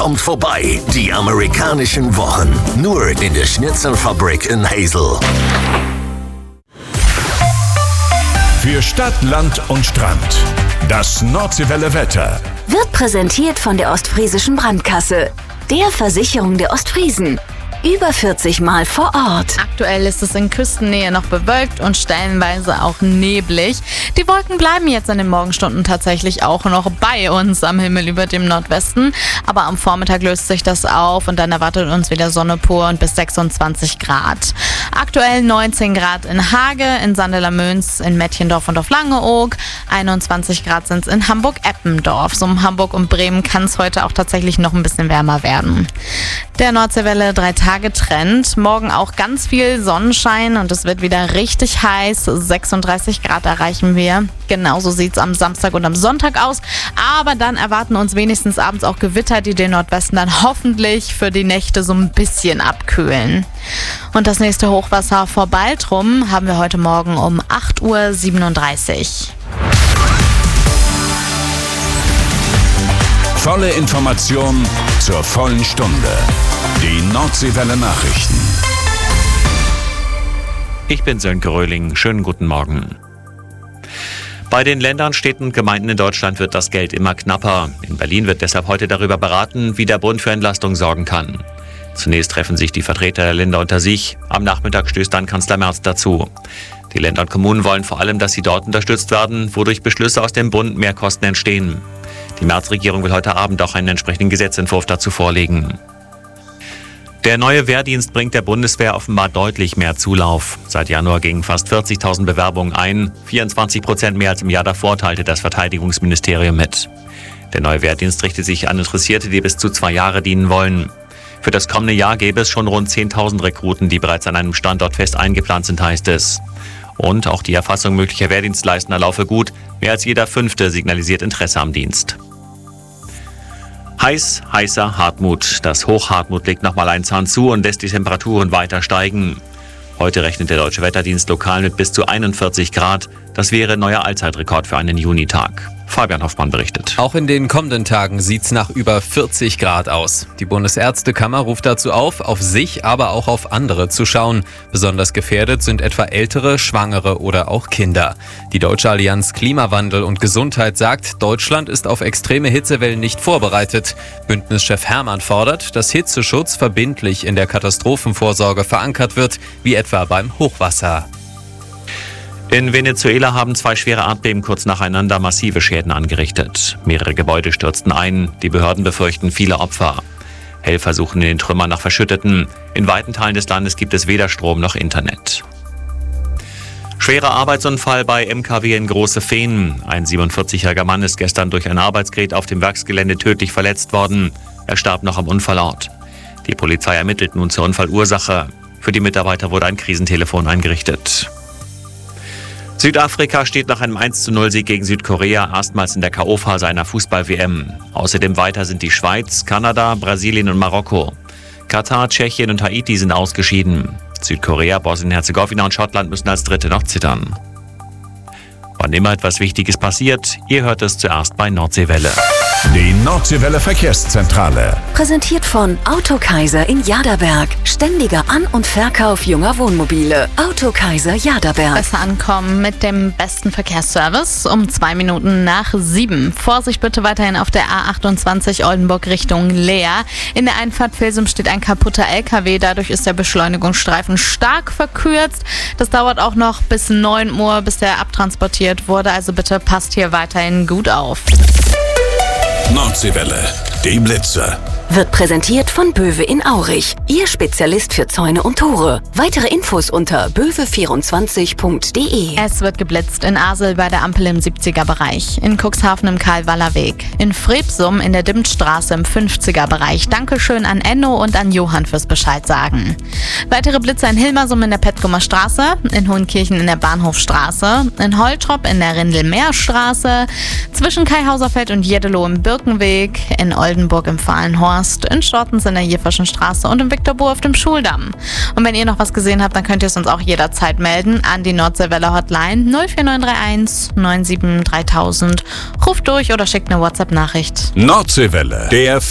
kommt vorbei. Die amerikanischen Wochen. Nur in der Schnitzelfabrik in Heysel. Für Stadt, Land und Strand. Das Nordseewelle Wetter. Wird präsentiert von der Ostfriesischen Brandkasse, der Versicherung der Ostfriesen. Über 40 Mal vor Ort. Aktuell ist es in Küstennähe noch bewölkt und stellenweise auch neblig. Die Wolken bleiben jetzt in den Morgenstunden tatsächlich auch noch bei uns am Himmel über dem Nordwesten. Aber am Vormittag löst sich das auf und dann erwartet uns wieder Sonne pur und bis 26 Grad. Aktuell 19 Grad in Hage, in Sandeler-Möns, in Mettjendorf und auf Langeoog. 21 Grad sind es in Hamburg-Eppendorf. So um Hamburg und Bremen kann es heute auch tatsächlich noch ein bisschen wärmer werden. Der Nordseewelle 3-Tage-Trend. Morgen auch ganz viel Sonnenschein und es wird wieder richtig heiß. 36 Grad erreichen wir. Genauso sieht es am Samstag und am Sonntag aus. Aber dann erwarten uns wenigstens abends auch Gewitter, die den Nordwesten dann hoffentlich für die Nächte so ein bisschen abkühlen. Und das nächste Hochwasser vor Baltrum haben wir heute Morgen um 8:37 Uhr. Volle Information zur vollen Stunde. Die Nordseewelle Nachrichten. Ich bin Sönke Röhling. Schönen guten Morgen. Bei den Ländern, Städten und Gemeinden in Deutschland wird das Geld immer knapper. In Berlin wird deshalb heute darüber beraten, wie der Bund für Entlastung sorgen kann. Zunächst treffen sich die Vertreter der Länder unter sich. Am Nachmittag stößt dann Kanzler Merz dazu. Die Länder und Kommunen wollen vor allem, dass sie dort unterstützt werden, wodurch Beschlüsse aus dem Bund mehr Kosten entstehen. Die Merz-Regierung will heute Abend auch einen entsprechenden Gesetzentwurf dazu vorlegen. Der neue Wehrdienst bringt der Bundeswehr offenbar deutlich mehr Zulauf. Seit Januar gingen fast 40.000 Bewerbungen ein, 24% mehr als im Jahr davor, teilte das Verteidigungsministerium mit. Der neue Wehrdienst richtet sich an Interessierte, die bis zu 2 Jahre dienen wollen. Für das kommende Jahr gäbe es schon rund 10.000 Rekruten, die bereits an einem Standort fest eingeplant sind, heißt es. Und auch die Erfassung möglicher Wehrdienstleistender laufe gut. Mehr als jeder 5. signalisiert Interesse am Dienst. Heiß, heißer Hartmut. Das Hochhartmut legt nochmal einen Zahn zu und lässt die Temperaturen weiter steigen. Heute rechnet der Deutsche Wetterdienst lokal mit bis zu 41 Grad. Das wäre neuer Allzeitrekord für einen Junitag. Fabian Hoffmann berichtet. Auch in den kommenden Tagen sieht's nach über 40 Grad aus. Die Bundesärztekammer ruft dazu auf sich, aber auch auf andere zu schauen. Besonders gefährdet sind etwa Ältere, Schwangere oder auch Kinder. Die Deutsche Allianz Klimawandel und Gesundheit sagt, Deutschland ist auf extreme Hitzewellen nicht vorbereitet. Bündnischef Hermann fordert, dass Hitzeschutz verbindlich in der Katastrophenvorsorge verankert wird, wie etwa beim Hochwasser. In Venezuela haben 2 schwere Erdbeben kurz nacheinander massive Schäden angerichtet. Mehrere Gebäude stürzten ein. Die Behörden befürchten viele Opfer. Helfer suchen in den Trümmern nach Verschütteten. In weiten Teilen des Landes gibt es weder Strom noch Internet. Schwerer Arbeitsunfall bei MKW in Große Fehn. Ein 47-jähriger Mann ist gestern durch ein Arbeitsgerät auf dem Werksgelände tödlich verletzt worden. Er starb noch am Unfallort. Die Polizei ermittelt nun zur Unfallursache. Für die Mitarbeiter wurde ein Krisentelefon eingerichtet. Südafrika steht nach einem 1:0-Sieg gegen Südkorea erstmals in der K.O.-Phase einer Fußball-WM. Außerdem weiter sind die Schweiz, Kanada, Brasilien und Marokko. Katar, Tschechien und Haiti sind ausgeschieden. Südkorea, Bosnien-Herzegowina und Schottland müssen als Dritte noch zittern. Wann immer etwas Wichtiges passiert, ihr hört es zuerst bei Nordseewelle. Die Nordseewelle Verkehrszentrale. Präsentiert von Autokaiser in Jaderberg. Ständiger An- und Verkauf junger Wohnmobile. Autokaiser Jaderberg. Besser ankommen mit dem besten Verkehrsservice um 2 Minuten nach 7. Vorsicht bitte weiterhin auf der A28 Oldenburg Richtung Leer. In der Einfahrt Vilsum steht ein kaputter LKW. Dadurch ist der Beschleunigungsstreifen stark verkürzt. Das dauert auch noch bis 9 Uhr, bis der abtransportiert wurde. Also bitte passt hier weiterhin gut auf. Nordseewelle, die Blitze. Wird präsentiert von Böwe in Aurich. Ihr Spezialist für Zäune und Tore. Weitere Infos unter böwe24.de. Es wird geblitzt in Asel bei der Ampel im 70er-Bereich, in Cuxhaven im Karl-Waller-Weg, in Frebsum in der Dimmtstraße im 50er-Bereich. Dankeschön an Enno und an Johann fürs Bescheid sagen. Weitere Blitze in Hilmersum in der Petkumer Straße, in Hohenkirchen in der Bahnhofstraße, in Holtrop in der Rindelmeerstraße, zwischen Kai-Hauserfeld und Jeddelo im Birkenweg, in Oldenburg im Fahlenhorst, in Stortens in der Jefferschen Straße und im Viktorbourg auf dem Schuldamm. Und wenn ihr noch was gesehen habt, dann könnt ihr es uns auch jederzeit melden an die Nordseewelle Hotline 04931 97 3000. Ruft durch oder schickt eine WhatsApp-Nachricht. Nordseewelle, der